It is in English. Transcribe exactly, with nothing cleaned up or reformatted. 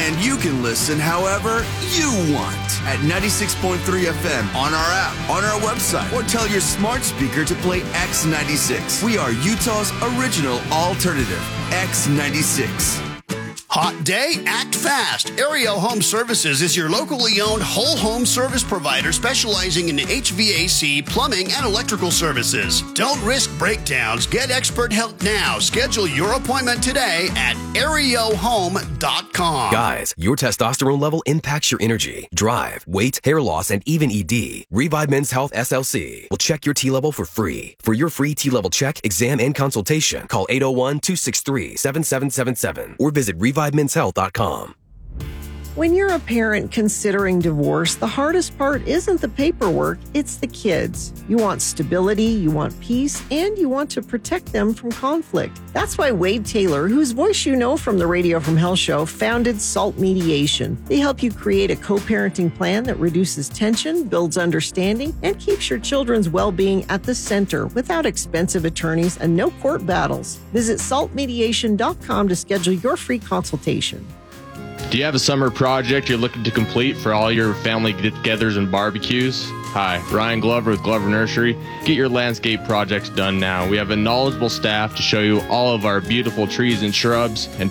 And you can listen however you want at ninety-six point three F M, on our app, on our website, or tell your smart speaker to play X ninety-six. We are Utah's original alternative, X ninety-six. Hot day? Act fast. Ariel Home Services is your locally owned whole home service provider specializing in H V A C, plumbing, and electrical services. Don't risk breakdowns. Get expert help now. Schedule your appointment today at ario home dot com. Guys, your testosterone level impacts your energy, drive, weight, hair loss, and even E D. Revive Men's Health S L C will check your T-level for free. For your free T-level check, exam, and consultation, call eight oh one, two six three, seven seven seven seven or visit revive mens health dot com. When you're a parent considering divorce, the hardest part isn't the paperwork, it's the kids. You want stability, you want peace, and you want to protect them from conflict. That's why Wade Taylor, whose voice you know from the Radio from Hell show, founded SALT Mediation. They help you create a co-parenting plan that reduces tension, builds understanding, and keeps your children's well-being at the center without expensive attorneys and no court battles. Visit salt mediation dot com to schedule your free consultation. Do you have a summer project you're looking to complete for all your family get-togethers and barbecues? Hi, Ryan Glover with Glover Nursery. Get your landscape projects done now. We have a knowledgeable staff to show you all of our beautiful trees and shrubs and